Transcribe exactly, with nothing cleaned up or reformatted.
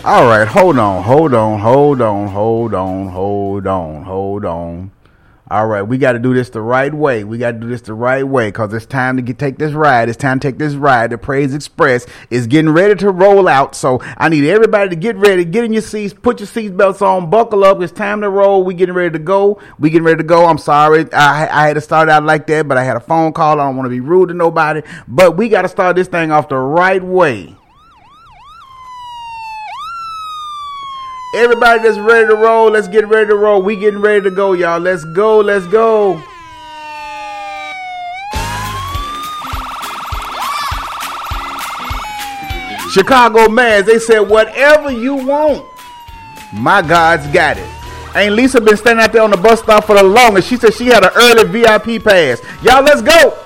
All right, hold on, hold on, hold on, hold on, hold on, hold on. All right, we got to do this the right way. We got to do this the right way because it's time to get, take this ride. It's time to take this ride. The Praise Express is getting ready to roll out. So I need everybody to get ready. Get in your seats. Put your seatbelts on. Buckle up. It's time to roll. We getting ready to go. We getting ready to go. I'm sorry. I, I had to start out like that, but I had a phone call. I don't want to be rude to nobody. But we got to start this thing off the right way. Everybody that's ready to roll, let's get ready to roll. We getting ready to go, y'all. Let's go, let's go. Chicago Mass, they said whatever you want, my God's got it. Ain't Lisa been standing out there on the bus stop for the longest? She said she had an early V I P pass. Y'all, let's go.